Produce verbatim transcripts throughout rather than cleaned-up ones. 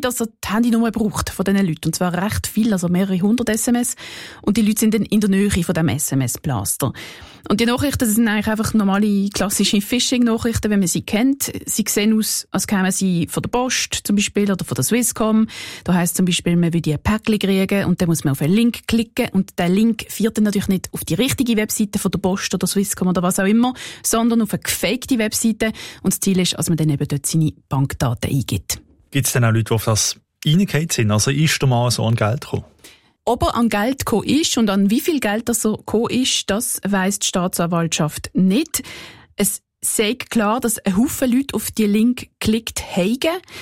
dass er die Handynummer braucht von diesen Leuten. Und zwar recht viel, also mehrere hundert S M S. Und die Leute sind dann in der Nähe von diesem S M S-Blaster. Und die Nachrichten sind eigentlich einfach normale, klassische Phishing-Nachrichten, wenn man sie kennt. Sie sehen aus, als kämen sie von der Post zum Beispiel oder von der Swisscom. Da heisst zum Beispiel, man will ein Päckchen kriegen und dann muss man auf einen Link klicken. Und der Link führt dann natürlich nicht auf die richtige Webseite von der Post oder Swisscom oder was auch immer, sondern auf eine gefakte Webseite. Und das Ziel ist, dass man dann eben dort seine Bankdaten eingibt. Gibt es denn auch Leute, die auf das reingehauen sind? Also ist der Mann so an Geld gekommen? Ob er an Geld gekommen ist und an wie viel Geld er so gekommen ist, das weiss die Staatsanwaltschaft nicht. Es sei klar, dass ein Haufen Leute auf die Link geklickt haben.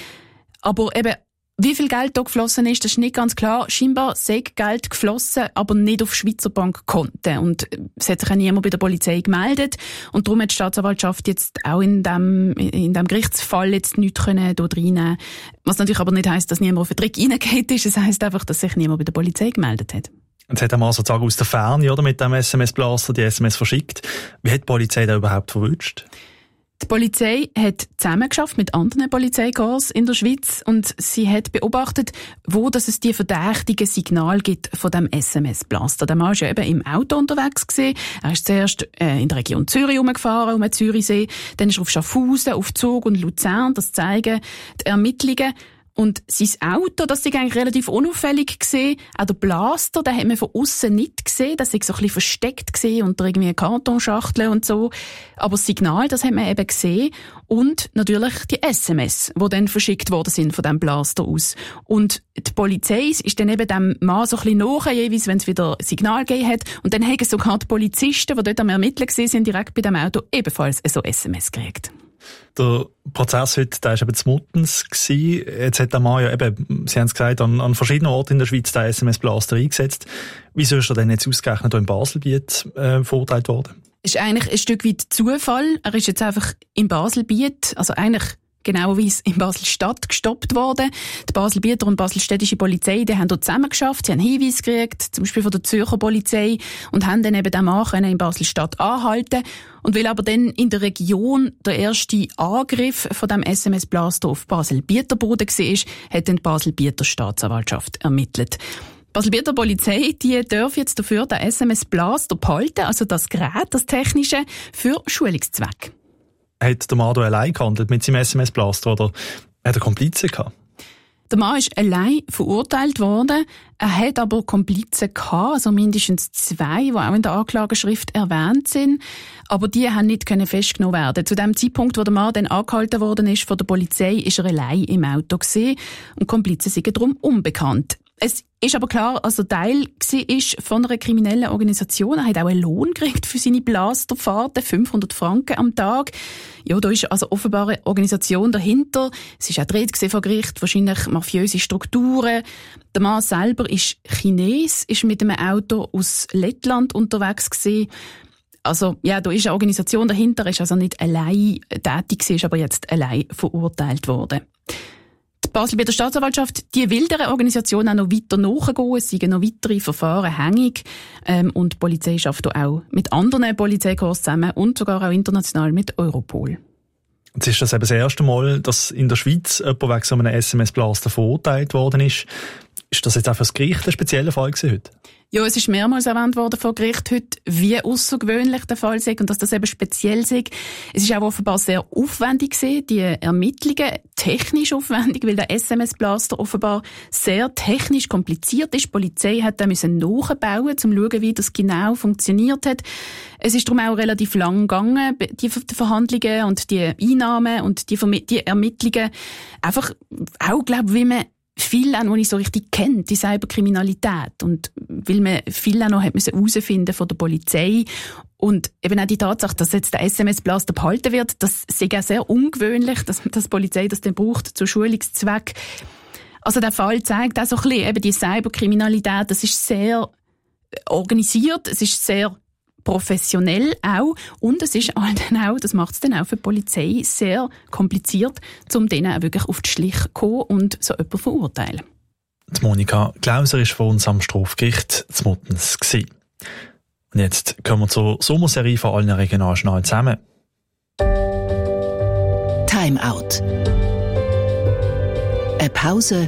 Aber eben, wie viel Geld da geflossen ist, das ist nicht ganz klar. Scheinbar sei Geld geflossen, aber nicht auf Schweizer Bankkonten. Und es hat sich auch niemand bei der Polizei gemeldet. Und darum hat die Staatsanwaltschaft jetzt auch in dem, in dem Gerichtsfall jetzt nichts können dort reinnehmen. Was natürlich aber nicht heisst, dass niemand auf den Trick reingeht ist. Es heisst einfach, dass sich niemand bei der Polizei gemeldet hat. Jetzt hat er mal sozusagen aus der Ferne, oder, mit dem S M S-Blaster die S M S verschickt. Wie hat die Polizei da überhaupt verwünscht? Die Polizei hat zusammengeschafft mit anderen Polizeikorps in der Schweiz und sie hat beobachtet, wo dass es die verdächtigen Signale gibt von dem S M S-Blaster. Der Mann war ja eben im Auto unterwegs gewesen. Er ist zuerst äh, in der Region Zürich rumgefahren, um den Zürichsee. Dann ist er auf Schaffhausen, auf Zug und Luzern. Das zeigen die Ermittlungen. Und sein Auto, das war eigentlich relativ unauffällig gesehen. Auch der Blaster, den hat man von außen nicht gesehen. Das war so ein bisschen versteckt gesehen unter irgendwie Kartonschachteln und so. Aber das Signal, das hat man eben gesehen. Und natürlich die S M S, die dann verschickt worden sind von diesem Blaster aus. Und die Polizei ist dann eben dem Mann so ein bisschen nachher, jeweils, wenn es wieder Signal gegeben hat. Und dann haben sogar die Polizisten, die dort am Ermitteln waren, direkt bei dem Auto ebenfalls so S M S gekriegt. Der Prozess heute, der war eben zu Muttens. Jetzt hat der Mann ja eben, Sie haben es gesagt, an, an verschiedenen Orten in der Schweiz den S M S-Blaster eingesetzt. Wieso ist er denn jetzt ausgerechnet hier in Baselbiet äh, verurteilt worden? Es ist eigentlich ein Stück weit Zufall. Er ist jetzt einfach in Baselbiet, also eigentlich genau wie es in Basel-Stadt gestoppt worden. Die Baselbieter und baselstädtische Polizei, die haben dort zusammengeschafft, sie haben Hinweise gekriegt, zum Beispiel von der Zürcher Polizei, und haben dann eben den Mann in Basel-Stadt anhalten. Und weil aber dann in der Region der erste Angriff von dem S M S-Blaster auf Basel-Bieter Boden war, hat dann die Basel-Bieter Staatsanwaltschaft ermittelt. Die Basel-Bieter Polizei, die darf jetzt dafür den S M S-Blaster behalten, also das Gerät, das technische, für Schulungszwecke. Hat der Mann da allein gehandelt mit seinem S M S-Blaster oder hat er Komplizen gehabt? Der Mann ist allein verurteilt worden. Er hat aber Komplizen gehabt, also mindestens zwei, die auch in der Anklageschrift erwähnt sind. Aber die haben nicht festgenommen werden. Zu dem Zeitpunkt, wo der Mann dann angehalten worden ist von der Polizei, ist er allein im Auto gewesen. Und Komplizen sind darum unbekannt. Es ist aber klar, als er Teil war von einer kriminellen Organisation. Er hat auch einen Lohn gekriegt für seine Blasterfahrten, fünfhundert Franken am Tag. Ja, da ist also offenbar eine Organisation dahinter. Es ist auch gedreht vor Gericht, wahrscheinlich mafiöse Strukturen. Der Mann selber ist Chines, ist mit einem Auto aus Lettland unterwegs gewesen. Also, ja, da ist eine Organisation dahinter, ist also nicht allein tätig, ist aber jetzt allein verurteilt worden. Die Basel-Bieter Staatsanwaltschaft, die will der Organisation auch noch weiter nachgehen. Es sind noch weitere Verfahren hängig. Ähm, und die Polizei arbeitet auch mit anderen Polizeikorps zusammen und sogar auch international mit Europol. Jetzt ist das eben das erste Mal, dass in der Schweiz jemand wegen so einem S M S-Blaster verurteilt worden ist. Ist das jetzt auch für das Gericht ein spezieller Fall gewesen heute? Ja, es ist mehrmals erwähnt worden vor Gericht heute, wie außergewöhnlich der Fall sei und dass das eben speziell sei. Es ist auch offenbar sehr aufwendig gewesen, die Ermittlungen, technisch aufwendig, weil der S M S-Blaster offenbar sehr technisch kompliziert ist. Die Polizei hat da müssen nachbauen, um zu schauen, wie das genau funktioniert hat. Es ist darum auch relativ lang gegangen, die Verhandlungen und die Einnahmen und die, die Ermittlungen. Einfach auch, glaube ich, wie man viel auch noch nicht so richtig kennt, die Cyberkriminalität. Und weil man viel auch noch hat müssen herausfinden von der Polizei. Und eben auch die Tatsache, dass jetzt der S M S-Blaster behalten wird, das ist auch sehr ungewöhnlich, dass, dass die Polizei das dann braucht zu Schulungszweck. Also der Fall zeigt auch so ein bisschen, eben die Cyberkriminalität, das ist sehr organisiert, es ist sehr professionell auch, und es ist halt dann auch, das macht es dann auch für die Polizei sehr kompliziert, um denen auch wirklich auf die Schliche zu kommen und so jemanden zu verurteilen. Die Monika Klauser war von uns am Strafgericht zu Muttens. Und jetzt kommen wir zur Sommerserie von allen Regionaljournalen zusammen. Time Out. Eine Pause